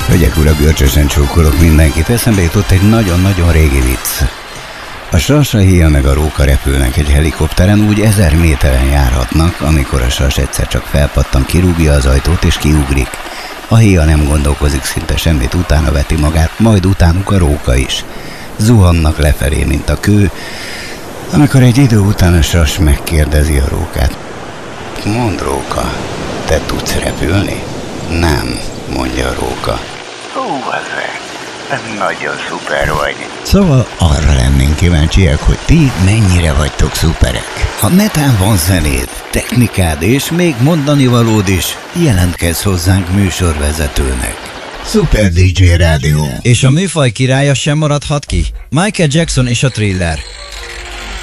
Hölgyek, urak, görcsösen csókolok mindenkit. Eszembe jutott egy nagyon-nagyon régi vicc. A sas, a héja meg a róka repülnek egy helikopteren, úgy 1000 méteren járhatnak, amikor a sas egyszer csak felpattan, kirúgja az ajtót és kiugrik. A héja nem gondolkozik szinte semmit, utána veti magát, majd utánuk a róka is. Zuhannak lefelé, mint a kő, amikor egy idő után a sas megkérdezi a rókát. Mondd, róka, te tudsz repülni? Nem, mondja a róka. Nagyon szuper vagy. Szóval arra lennénk kíváncsiak, hogy ti mennyire vagytok szuperek. Ha netán van zenéd, technikád és még mondani valód is, jelentkezz hozzánk műsorvezetőnek. Super DJ Rádió. És a műfaj királya sem maradhat ki? Michael Jackson és a Thriller.